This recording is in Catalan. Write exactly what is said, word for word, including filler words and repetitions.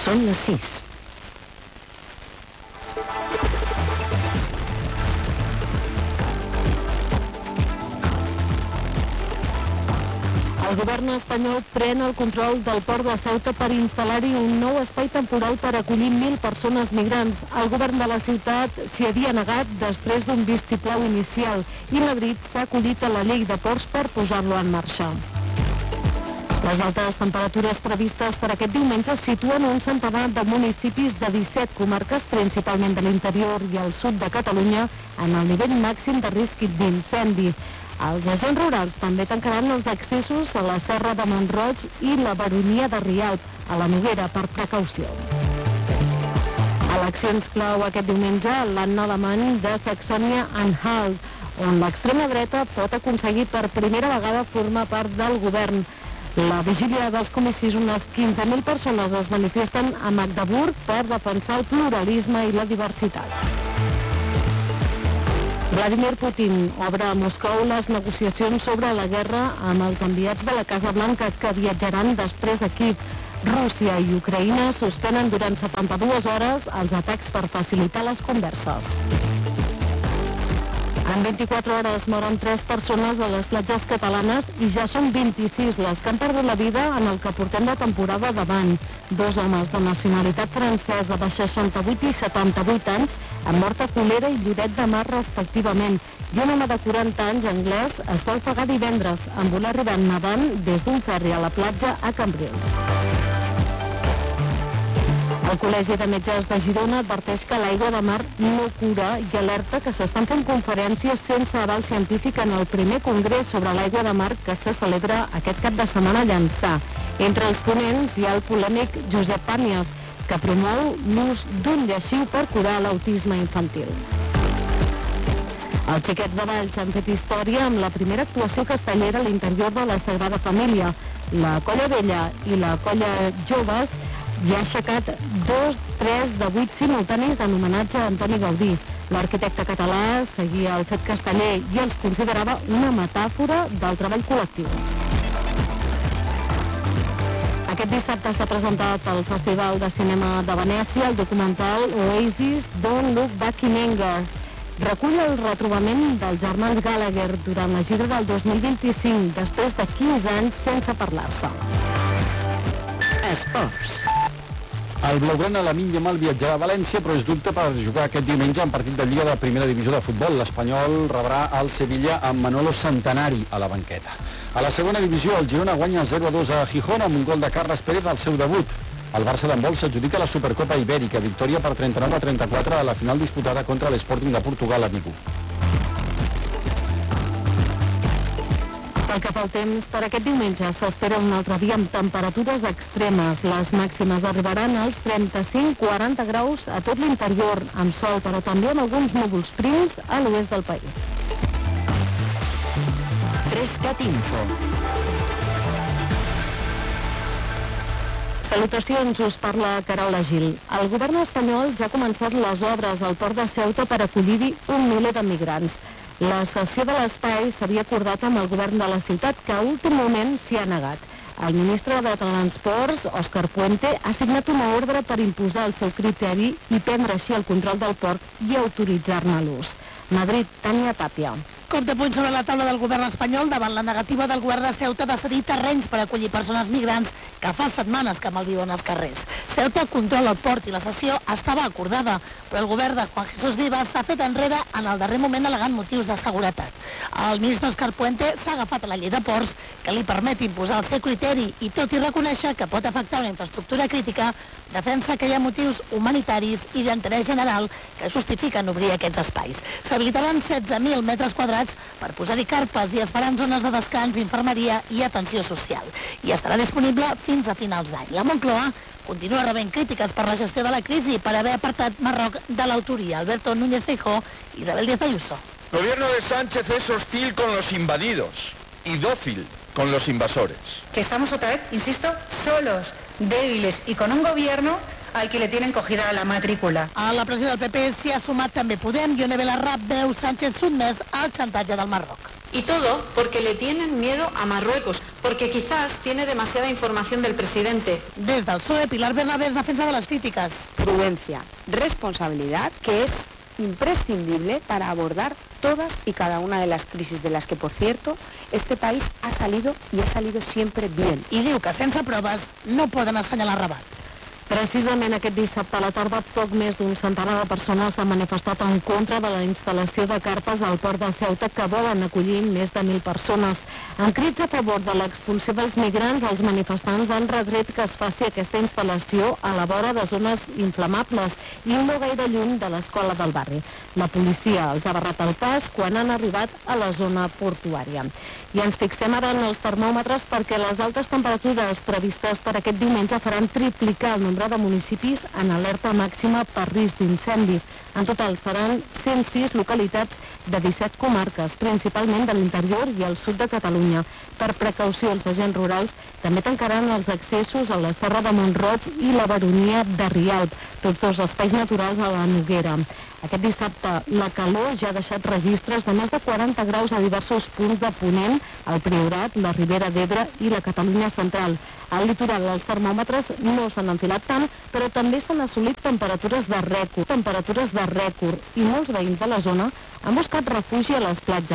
Són les sis. El govern espanyol pren el control del port de Ceuta per instal·lar-hi un nou espai temporal per acollir mil persones migrants. El govern de la ciutat s'hi havia negat després d'un vistiplau inicial i Madrid s'ha acollit a la llei de ports per posar-lo en marxa. Les altes temperatures previstes per aquest diumenge situen un centenar de municipis de disset comarques, principalment de l'interior i el sud de Catalunya, en el nivell màxim de risc d'incendi. Els agents rurals també tancaran els accessos a la Serra de Mont-roig i la Baronia de Rialb, a la Noguera, per precaució. Eleccions clau aquest diumenge a l'Anna alemany de Saxònia-Anhalt, on l'extrema dreta pot aconseguir per primera vegada formar part del govern. La vigília dels comicis, unes quinze mil persones es manifesten a Magdeburg per defensar el pluralisme i la diversitat. Vladimir Putin obre a Moscou les negociacions sobre la guerra amb els enviats de la Casa Blanca que viatjaran després a Kíev. Rússia i Ucraïna suspenen durant setanta-dues hores els atacs per facilitar les converses. En vint-i-quatre hores moren tres persones a les platges catalanes i ja són vint-i-sis les que han perdut la vida en el que portem de temporada d'avant. Dos homes de nacionalitat francesa de seixanta-vuit i setanta-vuit anys han mort a Colera i Lloret de Mar respectivament, i un home de quaranta anys anglès es va ofegar divendres en voler arribar nedant des d'un ferri a la platja a Cambrils. El Col·legi de Metges de Girona adverteix que l'aigua de mar no cura i alerta que s'estan fent conferències sense aval científic en el primer congrés sobre l'aigua de mar que se celebra aquest cap de setmana a Llançà. Entre els ponents hi ha el polèmic Josep Pàmies, que promou l'ús d'un lleixiu per curar l'autisme infantil. Els xiquets de Valls han fet història amb la primera actuació castellera a l'interior de la Sagrada Família. La Colla Vella i la Colla Joves hi ha aixecat dos, tres de vuit simultanis en homenatge a Antoni Gaudí. L'arquitecte català seguia el fet casteller i els considerava una metàfora del treball col·lectiu. Aquest dissabte s'ha presentat al Festival de Cinema de Venècia el documental Oasis Don't Look Back in Anger. Recull el retrobament dels germans Gallagher durant la gira del dos mil vint-i-cinc, després de quinze anys sense parlar-se. Esports. El blaugrana Lamine Yamal viatjarà a València, però és dubte per jugar aquest diumenge en partit de Lliga de Primera Divisió de Futbol. L'Espanyol rebrà el Sevilla amb Manolo Santanari a la banqueta. A la segona divisió, el Girona guanya zero a dos a Gijón amb un gol de Carles Pérez al seu debut. El Barça d'handbol s'adjudica la Supercopa Ibèrica, victòria per trenta-nou a trenta-quatre a la final disputada contra l'Sporting de Portugal a Vigo. Pel que fa al temps, per aquest diumenge s'espera un altre dia amb temperatures extremes. Les màximes arribaran als trenta-cinc a quaranta graus a tot l'interior, amb sol, però també amb alguns núvols prims a l'oest del país. tres cat Info. Salutacions, us parla Carola Gil. El govern espanyol ja ha començat les obres al port de Ceuta per acollir-hi un miler de migrants. La cessió de l'espai s'havia acordat amb el govern de la ciutat, que a últim moment s'hi ha negat. El ministre de Transports, Òscar Puente, ha signat una ordre per imposar el seu criteri i prendre així el control del port i autoritzar-ne l'ús. Madrid, Tània Tàpia. Cop de puny sobre la taula del govern espanyol davant la negativa del govern de Ceuta de cedir terrenys per acollir persones migrants que fa setmanes que malviuen als carrers. Ceuta controla el port i la cessió estava acordada, però el govern de Juan Jesús Vivas s'ha fet enrere en el darrer moment al·legant motius de seguretat. El ministre Òscar Puente s'ha agafat a la llei de ports que li permet imposar el seu criteri i, tot i reconèixer que pot afectar una infraestructura crítica, defensa que hi ha motius humanitaris i d'interès general que justifiquen obrir aquests espais. S'habilitaran setze mil metres quadrats per posar-hi carpes i es faran zones de descans, infermeria i atenció social. I estarà disponible fins a finals d'any. La Moncloa continua rebent crítiques per la gestió de la crisi per haver apartat Marroc de l'autoria. Alberto Núñez Feijóo, Isabel Díaz Ayuso. El gobierno de Sánchez es hostil con los invadidos y dócil con los invasores. Que estamos otra vez, insisto, solos, débiles y con un gobierno al que le tienen cogida la matrícula. A la pressió del P P s'hi ha sumat també Podem. Ione Belarra veu Sánchez sotmès al xantatge del Marroc. Y todo porque le tienen miedo a Marruecos. porque quizás tiene demasiada información del presidente. Des del P S O E, Pilar Bernabé es defensa de les crítiques. Prudencia, responsabilidad, que es imprescindible para abordar todas y cada una de las crisis de las que, por cierto, este país ha salido y ha salido siempre bien. I diu que sense proves no poden assenyalar Rabat. Precisament aquest dissabte a la tarda, poc més d'un centenar de persones s'han manifestat en contra de la instal·lació de carpes al port de Ceuta que volen acollir més de mil persones. En crits a favor de l'expulsió dels migrants, els manifestants han retret que es faci aquesta instal·lació a la vora de zones inflamables i no gaire lluny de l'escola del barri. La policia els ha barrat el pas quan han arribat a la zona portuària. I ens fixem ara en els termòmetres perquè les altes temperatures previstes per aquest diumenge faran triplicar el nombre de municipis en alerta màxima per risc d'incendi. En total seran cent sis localitats de disset comarques, principalment de l'interior i el sud de Catalunya. Per precaució, els agents rurals també tancaran els accessos a la Serra de Mont-roig i la Baronia de Rialb, tots dos espais naturals a la Noguera. Aquest dissabte la calor ja ha deixat registres de més de quaranta graus a diversos punts de Ponent, el Priorat, la Ribera d'Ebre i la Catalunya central. Al litoral els termòmetres no s'han enfilat tant, però també s'han assolit temperatures de rècord, temperatures de rècord, i molts veïns de la zona han buscat refugi a les platges.